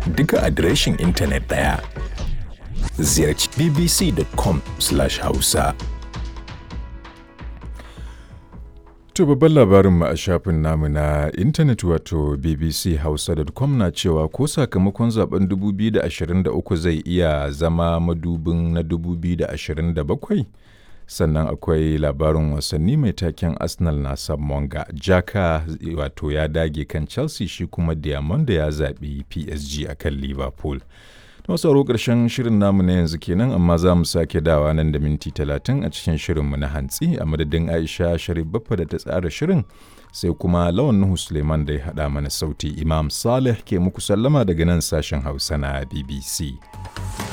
duka adireshin intanet ɗaya. Ziyarci bbc.com/Hausa. To babban labarinmu a shafin namu na intanet wato bbchausa.com na cewa ko sakamakon zaben 2023 zai iya zama madubin na 2027. Sannan akwai labarin wasanni mai taken Arsenal na Samonga. Jaka wato ya dage kan Chelsea, shi kuma Diamond ya zaɓi PSG akan Liverpool. Masu ƙarshen shirin namu na yanzu kenan, amma za mu sake dawa nan da minti 30 a cikin shirinmu na hantsi a madadin Aisha Sharif Baffa da ta tsara shirin, sai kuma Lawan Nuhu Suleiman da ya haɗa mana sauti. Imam Saleh ke muku sallama daga nan sashen Hausa na BBC.